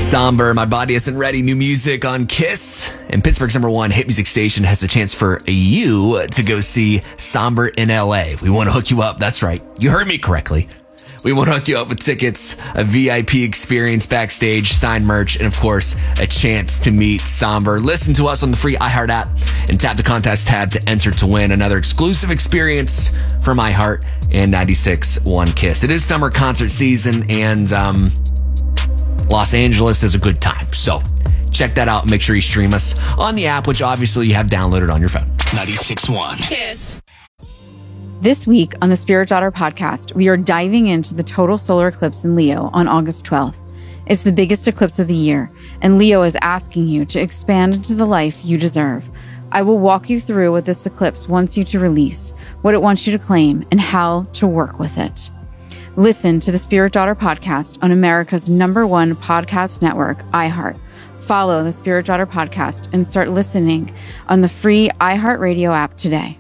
Somber, My Body Isn't Ready, new music on KISS. And Pittsburgh's #1 hit music station has a chance for you to go see Somber in LA. We want to hook you up. That's right. You heard me correctly. We want to hook you up with tickets, a VIP experience backstage, signed merch, and of course, a chance to meet Somber. Listen to us on the free iHeart app and tap the contest tab to enter to win another exclusive experience from iHeart and 96.1 KISS. It is summer concert season, and Los Angeles is a good time. So check that out and make sure you stream us on the app, which obviously you have downloaded on your phone. 96.1 KISS. This week on the Spirit Daughter podcast, we are diving into the total solar eclipse in Leo on August 12th. It's the biggest eclipse of the year, and Leo is asking you to expand into the life you deserve. I will walk you through what this eclipse wants you to release, what it wants you to claim, and how to work with it. Listen to the Spirit Daughter podcast on America's #1 podcast network, iHeart. Follow the Spirit Daughter podcast and start listening on the free iHeartRadio app today.